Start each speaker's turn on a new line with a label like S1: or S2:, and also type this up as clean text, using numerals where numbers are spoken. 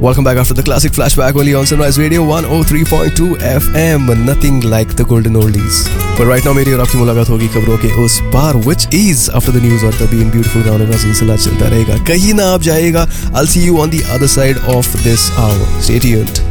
S1: Welcome back after the classic flashback only on Sunrise Radio 103.2 FM. Nothing like the golden oldies. But right now मेरी और आपकी मुलाकात होगी खबरों के उस पार, which is after the news, और तभी इन beautiful गानों का सिलसिला चलता रहेगा, कहीं ना आप जाएगा. I'll see you on the other side of this hour. Stay tuned.